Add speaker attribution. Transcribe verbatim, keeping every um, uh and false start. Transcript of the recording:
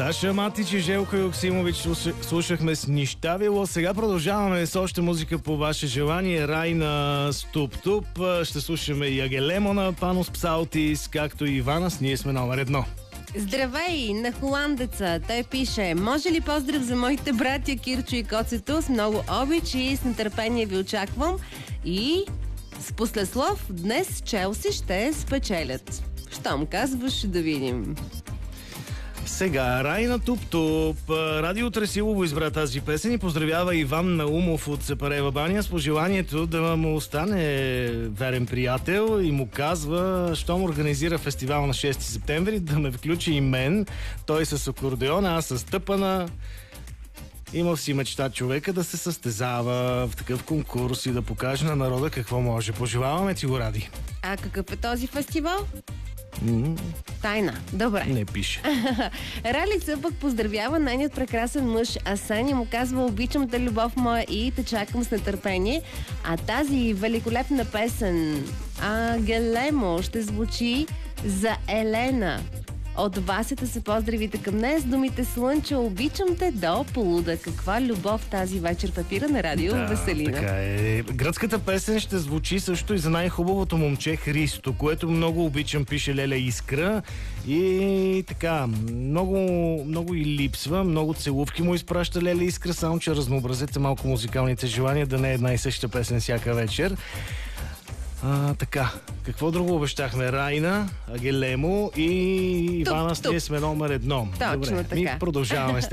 Speaker 1: Саша Матич и Желко Йоксимович слушахме с Нищавило. Сега продължаваме с още музика по ваше желание. Райна с Туп-Туп. Ще слушаме и Агелемо на Панос Псалтис, както и Иванас. Ние сме номер едно.
Speaker 2: Здравей на холандеца. Той пише: може ли поздрав за моите братя Кирчо и Коцето? С много обич и с нетърпение ви очаквам. И с послеслов, днес Челси ще спечелят. Щом казваш, да видим.
Speaker 1: Сега, Райна Туп-Туп. Радио Тресилово избра тази песен и поздравява Иван Наумов от Сепарева баня с пожеланието да му остане верен приятел и му казва, щом организира фестивал на шести септември, да ме включи и мен. Той с акордеона, аз с тъпана. Имал си мечта човека да се състезава в такъв конкурс и да покаже на народа какво може. Пожелаваме ти го, Ради.
Speaker 2: А какъв е този фестивал?
Speaker 1: Mm-hmm.
Speaker 2: Тайна. Добре.
Speaker 1: Не пише.
Speaker 2: Ралица пък поздравява нейният прекрасен мъж Асен и му казва: обичам те, любов моя, и те чакам с нетърпение. А тази великолепна песен Агелемо ще звучи за Елена. От Васята се поздравите към нея с думите: слънче, обичам те до полуда. Каква любов тази вечер папира на радио
Speaker 1: да,
Speaker 2: Веселина.
Speaker 1: Така е. Гръцката песен ще звучи също и за най-хубавото момче Христо, което много обичам, пише Леля Искра. И така, много, много и липсва, много целувки му изпраща Леля Искра, само че разнообразете малко музикалните желания, да не е една и съща песен всяка вечер. А, така, какво друго обещахме? Райна, Агелемо и Ивана, ние сме номер едно.
Speaker 2: Точно
Speaker 1: Добре,
Speaker 2: така.
Speaker 1: ми продължаваме с